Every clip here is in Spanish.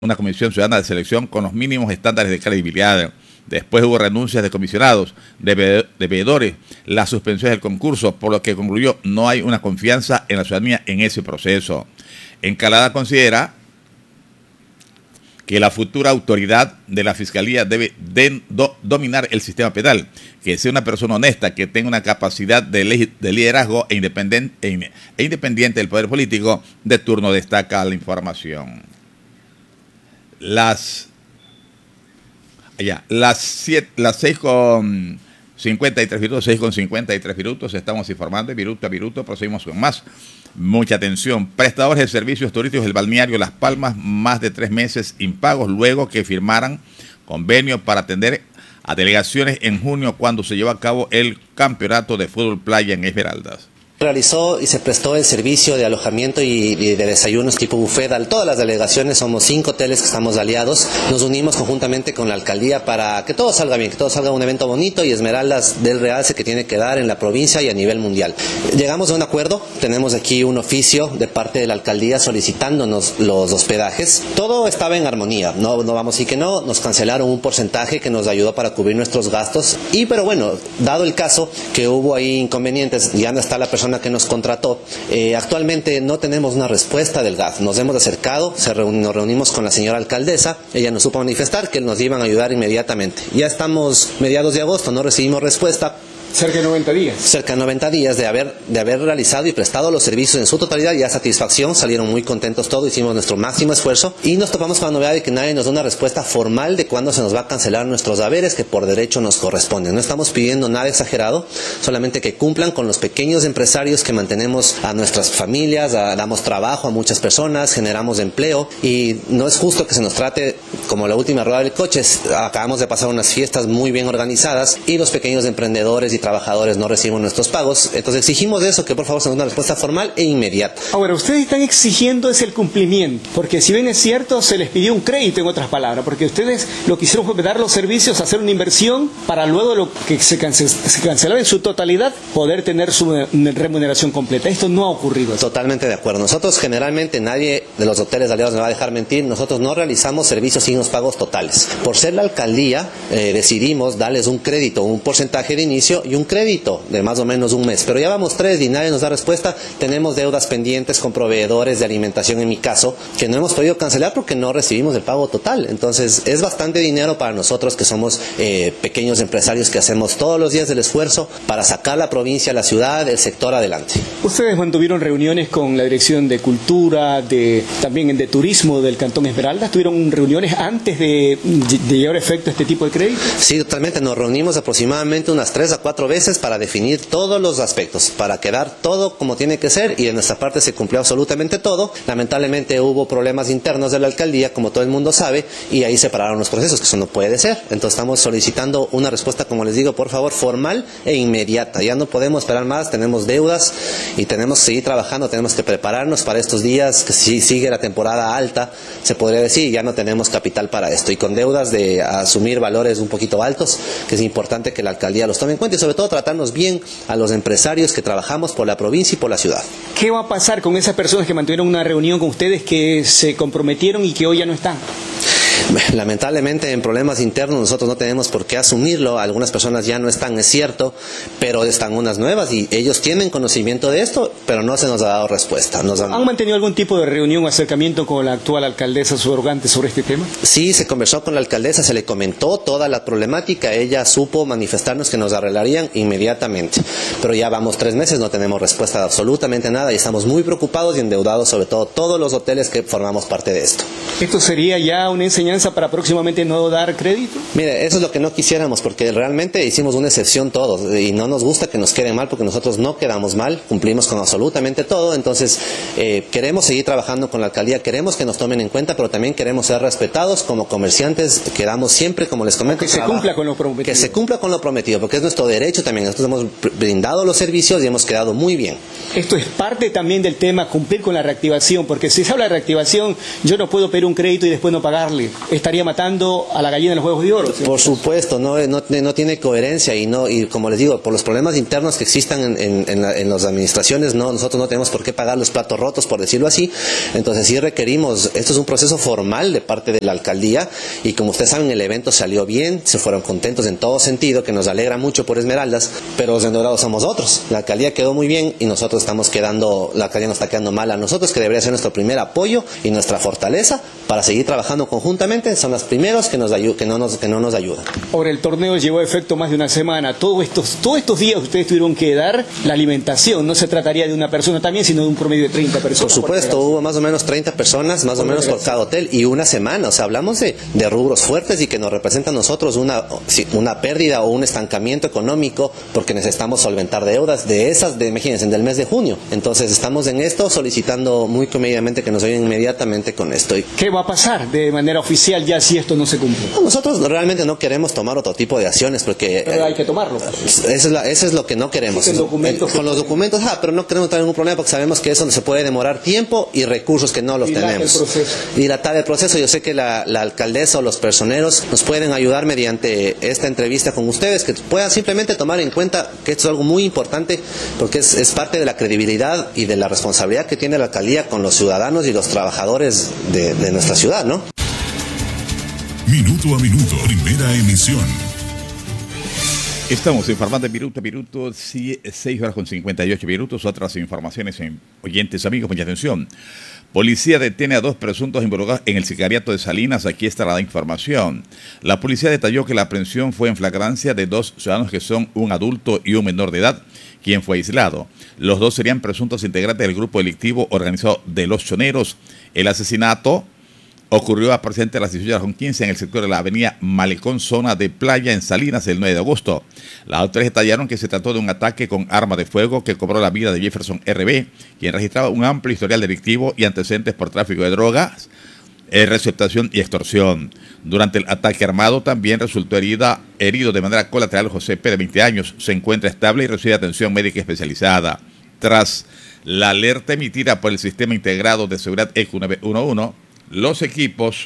una comisión ciudadana de selección con los mínimos estándares de credibilidad. Después hubo renuncias de comisionados, de veedores, la suspensión del concurso, por lo que concluyó no hay una confianza en la ciudadanía en ese proceso. Encalada considera que la futura autoridad de la Fiscalía debe dominar el sistema penal, que sea una persona honesta, que tenga una capacidad de liderazgo e independiente del poder político de turno, destaca la información. Las 6:53 minutos, estamos informando, minuto a minuto, procedimos con más. Mucha atención. Prestadores de servicios turísticos del balneario Las Palmas, más de 3 meses impagos luego que firmaran convenio para atender a delegaciones en junio cuando se llevó a cabo el campeonato de fútbol playa en Esmeraldas. Realizó y se prestó el servicio de alojamiento y de desayunos tipo buffet a todas las delegaciones. Somos 5 hoteles que estamos aliados. Nos unimos conjuntamente con la alcaldía para que todo salga bien, que todo salga un evento bonito y Esmeraldas del realce que tiene que dar en la provincia y a nivel mundial. Llegamos a un acuerdo, tenemos aquí un oficio de parte de la alcaldía solicitándonos los hospedajes. Todo estaba en armonía, no vamos a decir que no, nos cancelaron un porcentaje que nos ayudó para cubrir nuestros gastos. Pero bueno, dado el caso que hubo ahí inconvenientes, ya no está la persona que nos contrató, actualmente no tenemos una respuesta del GAF. Nos hemos acercado, nos reunimos con la señora alcaldesa, ella nos supo manifestar que nos iban a ayudar inmediatamente. Ya estamos mediados de agosto, no recibimos respuesta. Cerca de 90 días. Cerca de 90 días de haber realizado y prestado los servicios en su totalidad, ya satisfacción, salieron muy contentos todos, hicimos nuestro máximo esfuerzo y nos topamos con la novedad de que nadie nos da una respuesta formal de cuándo se nos va a cancelar nuestros haberes que por derecho nos corresponden. No estamos pidiendo nada exagerado, solamente que cumplan con los pequeños empresarios que mantenemos a nuestras familias, damos trabajo a muchas personas, generamos empleo y no es justo que se nos trate como la última rueda del coche. Acabamos de pasar unas fiestas muy bien organizadas y los pequeños emprendedores y trabajadores no reciben nuestros pagos, entonces exigimos de eso que por favor se nos dé una respuesta formal e inmediata. Ahora, ustedes están exigiendo es el cumplimiento, porque si bien es cierto, se les pidió un crédito en otras palabras, porque ustedes lo que hicieron fue dar los servicios, hacer una inversión, para luego lo que se cancelaba en su totalidad, poder tener su remuneración completa. Esto no ha ocurrido. Totalmente de acuerdo. Nosotros generalmente, nadie de los hoteles aliados me va a dejar mentir, nosotros no realizamos servicios sin los pagos totales. Por ser la alcaldía, decidimos darles un crédito, un porcentaje de inicio y un crédito de más o menos un mes, pero ya vamos 3 y nadie nos da respuesta. Tenemos deudas pendientes con proveedores de alimentación en mi caso, que no hemos podido cancelar porque no recibimos el pago total. Entonces es bastante dinero para nosotros que somos pequeños empresarios que hacemos todos los días el esfuerzo para sacar la provincia, la ciudad, el sector adelante. Ustedes mantuvieron reuniones con la Dirección de Cultura, también de Turismo del Cantón Esmeraldas, ¿tuvieron reuniones antes de llevar efecto este tipo de crédito? Sí, totalmente, nos reunimos aproximadamente unas 3 a 4 veces para definir todos los aspectos, para quedar todo como tiene que ser y de nuestra parte se cumplió absolutamente todo. Lamentablemente hubo problemas internos de la alcaldía, como todo el mundo sabe, y ahí se pararon los procesos, que eso no puede ser. Entonces estamos solicitando una respuesta, como les digo, por favor, formal e inmediata. Ya no podemos esperar más, tenemos deudas y tenemos que seguir trabajando, tenemos que prepararnos para estos días, que si sigue la temporada alta, se podría decir, ya no tenemos capital para esto y con deudas de asumir valores un poquito altos, que es importante que la alcaldía los tome en cuenta y sobre todo tratarnos bien a los empresarios que trabajamos por la provincia y por la ciudad. ¿Qué va a pasar con esas personas que mantuvieron una reunión con ustedes, que se comprometieron y que hoy ya no están? Lamentablemente en problemas internos nosotros no tenemos por qué asumirlo, algunas personas ya no están, es cierto, pero están unas nuevas y ellos tienen conocimiento de esto, pero no se nos ha dado respuesta. ¿Han mantenido algún tipo de reunión o acercamiento con la actual alcaldesa subrogante sobre este tema? Sí, se conversó con la alcaldesa, se le comentó toda la problemática, ella supo manifestarnos que nos arreglarían inmediatamente, pero ya vamos 3 meses, no tenemos respuesta de absolutamente nada y estamos muy preocupados y endeudados, sobre todo todos los hoteles que formamos parte de esto. ¿Esto sería ya una enseñanza para próximamente no dar crédito? Mire, eso es lo que no quisiéramos, porque realmente hicimos una excepción todos y no nos gusta que nos quede mal, porque nosotros no quedamos mal, cumplimos con absolutamente todo. Entonces queremos seguir trabajando con la alcaldía, queremos que nos tomen en cuenta, pero también queremos ser respetados como comerciantes, quedamos siempre, como les comento, que se cumpla con lo prometido. Que se cumpla con lo prometido, porque es nuestro derecho también. Nosotros hemos brindado los servicios y hemos quedado muy bien. Esto es parte también del tema, cumplir con la reactivación, porque si se habla de reactivación, yo no puedo pedir un crédito y después no pagarle. estaría matando a la gallina de los huevos de oro. Por supuesto, no tiene coherencia y como les digo, por los problemas internos que existan en las administraciones, nosotros no tenemos por qué pagar los platos rotos, por decirlo así. Entonces sí requerimos, esto es un proceso formal de parte de la alcaldía y como ustedes saben, el evento salió bien, se fueron contentos en todo sentido, que nos alegra mucho por Esmeraldas, pero los endeudados somos otros. La alcaldía quedó muy bien y nosotros la alcaldía nos está quedando mal a nosotros, que debería ser nuestro primer apoyo y nuestra fortaleza para seguir trabajando conjuntamente. Son los primeros que no nos ayudan. Ahora, el torneo llevó a efecto más de una semana. Todos estos días ustedes tuvieron que dar la alimentación. No se trataría de una persona también, sino de un promedio de 30 personas. Por supuesto, hubo más o menos 30 personas, más o menos por cada hotel, y una semana. O sea, hablamos de rubros fuertes y que nos representa a nosotros una pérdida o un estancamiento económico, porque necesitamos solventar deudas imagínense, del mes de junio. Entonces, estamos en esto solicitando muy comedidamente que nos ayuden inmediatamente con esto. ¿Qué va a pasar de manera oficial ya si esto no se cumple? Nosotros realmente no queremos tomar otro tipo de acciones porque... Pero hay que tomarlo. Eso es lo que no queremos. Con los documentos, pero no queremos tener ningún problema porque sabemos que eso se puede demorar tiempo y recursos que no los tenemos. Dilatar el proceso. Yo sé que la alcaldesa o los personeros nos pueden ayudar mediante esta entrevista con ustedes, que puedan simplemente tomar en cuenta que esto es algo muy importante porque es parte de la credibilidad y de la responsabilidad que tiene la alcaldía con los ciudadanos y los trabajadores de nuestra ciudad, ¿no? Minuto a minuto, primera emisión. Estamos informando minuto a minuto, 6 horas con 58 minutos. Otras informaciones, oyentes, amigos, mucha atención. Policía detiene a 2 presuntos involucrados en el sicariato de Salinas. Aquí está la información. La policía detalló que la aprehensión fue en flagrancia de 2 ciudadanos que son un adulto y un menor de edad, quien fue aislado. Los 2 serían presuntos integrantes del grupo delictivo organizado de Los Choneros. El asesinato ocurrió a presente a las 18:15 en el sector de la avenida Malecón, zona de Playa, en Salinas, el 9 de agosto. Las autoridades detallaron que se trató de un ataque con arma de fuego que cobró la vida de Jefferson R.B., quien registraba un amplio historial delictivo y antecedentes por tráfico de drogas, receptación y extorsión. Durante el ataque armado también resultó herido de manera colateral José P., de 20 años. Se encuentra estable y recibe atención médica especializada. Tras la alerta emitida por el Sistema Integrado de Seguridad ECU 911, los equipos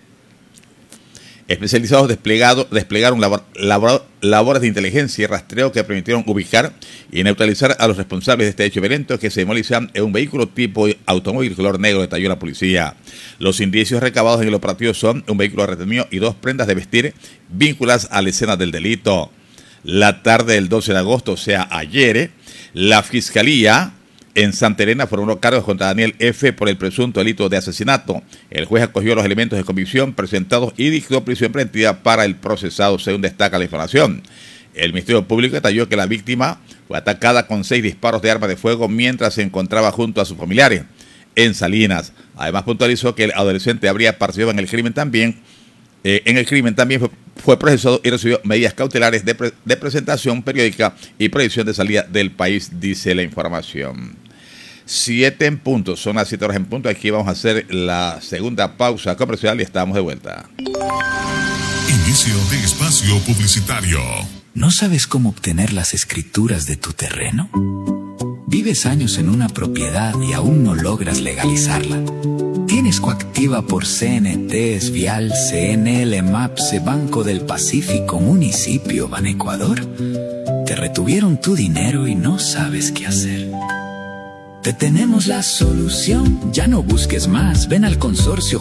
especializados desplegaron labores de inteligencia y rastreo que permitieron ubicar y neutralizar a los responsables de este hecho violento, que se demovilizan en un vehículo tipo automóvil color negro, detalló la policía. Los indicios recabados en el operativo son un vehículo retenido y 2 prendas de vestir vinculadas a la escena del delito. La tarde del 12 de agosto, o sea, ayer, la Fiscalía en Santa Elena formuló cargos contra Daniel F. por el presunto delito de asesinato. El juez acogió los elementos de convicción presentados y dictó prisión preventiva para el procesado, según destaca la información. El Ministerio Público detalló que la víctima fue atacada con 6 disparos de arma de fuego mientras se encontraba junto a sus familiares en Salinas. Además, puntualizó que el adolescente habría participado en el crimen también. Fue procesado y recibió medidas cautelares de presentación periódica y prohibición de salida del país, dice la información. 7 en punto, son las 7 horas en punto. Aquí vamos a hacer la segunda pausa comercial y estamos de vuelta. Inicio de espacio publicitario. ¿No sabes cómo obtener las escrituras de tu terreno? ¿Vives años en una propiedad y aún no logras legalizarla? ¿Tienes coactiva por CNT, Vial, CNL, MAPSE, Banco del Pacífico, Municipio, Banecuador? Te retuvieron tu dinero y no sabes qué hacer. Te tenemos la solución, ya no busques más, ven al consorcio